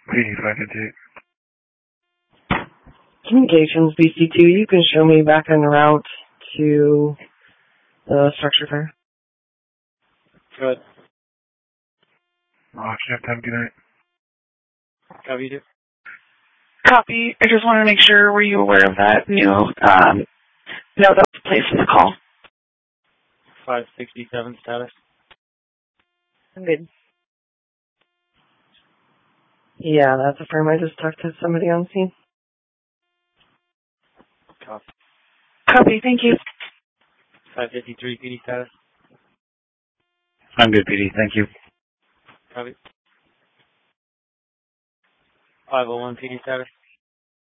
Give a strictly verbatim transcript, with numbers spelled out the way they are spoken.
P D five fifty-eight. Communications, B C two, you can show me back en route to the structure fair. Good. Oh, shift, have a good night. Copy, you do. Copy. I just want to make sure, were you aware of that new, um, no, that was placed in the call. five sixty-seven status. I'm good. Yeah, that's a firm. I just talked to somebody on scene. Copy. Copy, thank you. five fifty-three P D status. I'm good, P D. Thank you. Copy. five oh one P D status.